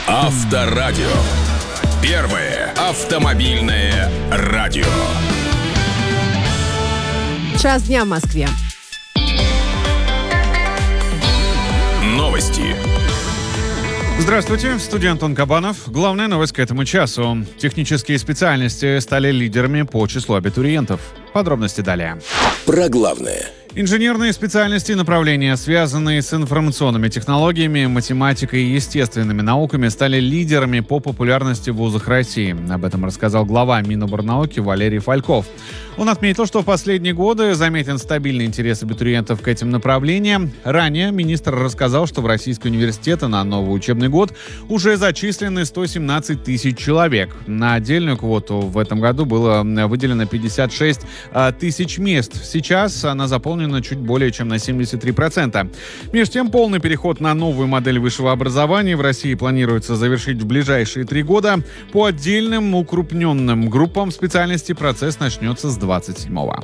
Авторадио. Первое автомобильное радио. Час дня в Москве. Новости. Здравствуйте, в студии Антон Кабанов. Главная новость к этому часу. Технические специальности стали лидерами по числу абитуриентов. Подробности далее. Про главное. Инженерные специальности и направления, связанные с информационными технологиями, математикой и естественными науками, стали лидерами по популярности в вузах России. Об этом рассказал глава Миноборнауки Валерий Фальков. Он отметил, что в последние годы заметен стабильный интерес абитуриентов к этим направлениям. Ранее министр рассказал, что в российские университеты на новый учебный год уже зачислены 117 тысяч человек. На отдельную квоту в этом году было выделено 56 тысяч мест. Сейчас она заполнена чуть более чем на 73%. Между тем, полный переход на новую модель высшего образования в России планируется завершить в ближайшие 3 года. По отдельным укрупненным группам специальностей процесс начнется с 27-го.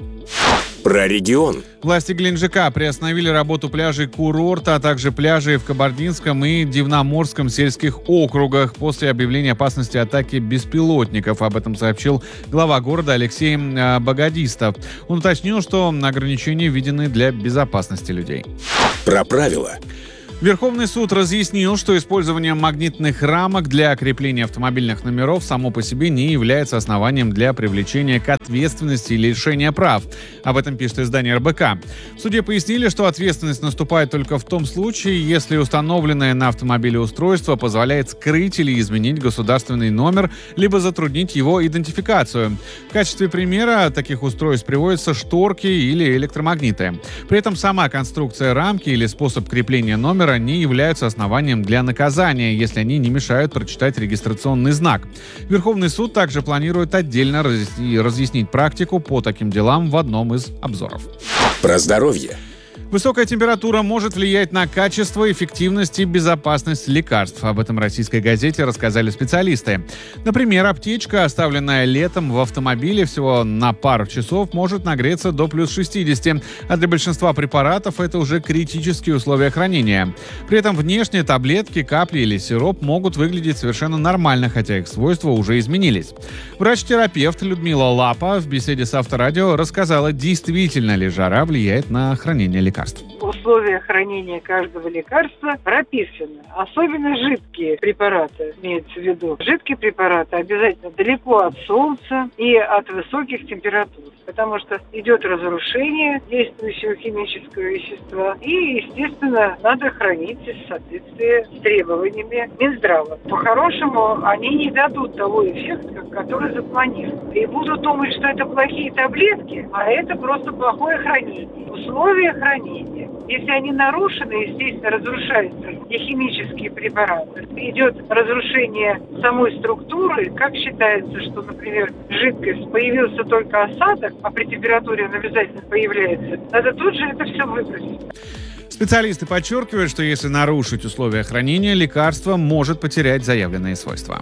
Про регион. Власти Геленджика приостановили работу пляжей курорта, а также пляжей в Кабардинском и Дивноморском сельских округах после объявления опасности атаки беспилотников. Об этом сообщил глава города Алексей Богодистов. Он уточнил, что ограничения введены для безопасности людей. Про правила. Верховный суд разъяснил, что использование магнитных рамок для крепления автомобильных номеров само по себе не является основанием для привлечения к ответственности или лишения прав. Об этом пишет издание РБК. В суде пояснили, что ответственность наступает только в том случае, если установленное на автомобиле устройство позволяет скрыть или изменить государственный номер, либо затруднить его идентификацию. В качестве примера таких устройств приводятся шторки или электромагниты. При этом сама конструкция рамки или способ крепления номера не являются основанием для наказания, если они не мешают прочитать регистрационный знак. Верховный суд также планирует отдельно разъяснить практику по таким делам в одном из обзоров. Про здоровье. Высокая температура может влиять на качество, эффективность и безопасность лекарств. Об этом российской газете рассказали специалисты. Например, аптечка, оставленная летом в автомобиле всего на пару часов, может нагреться до плюс 60, а для большинства препаратов это уже критические условия хранения. При этом внешние таблетки, капли или сироп могут выглядеть совершенно нормально, хотя их свойства уже изменились. Врач-терапевт Людмила Лапа в беседе с Авторадио рассказала, действительно ли жара влияет на хранение лекарств. Условия хранения каждого лекарства прописаны. Особенно жидкие препараты, имеется в виду. Жидкие препараты обязательно далеко от солнца и от высоких температур, потому что идет разрушение действующего химического вещества. И, естественно, надо хранить в соответствии с требованиями Минздрава. По-хорошему, они не дадут того эффекта, который запланирован. И будут думать, что это плохие таблетки, а это просто плохое хранение. Условия хранения. Если они нарушены, естественно, разрушаются и химические препараты. Идет разрушение самой структуры. Как считается, что, например, жидкость, появился только осадок, а при температуре он обязательно появляется, надо тут же это все выбросить. Специалисты подчеркивают, что если нарушить условия хранения, лекарство может потерять заявленные свойства.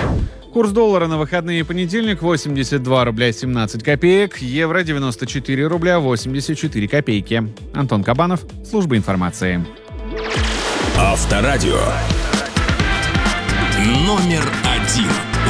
Курс доллара на выходные и понедельник 82 рубля 17 копеек, евро 94 рубля 84 копейки. Антон Кабанов, служба информации. Авторадио. Номер 1.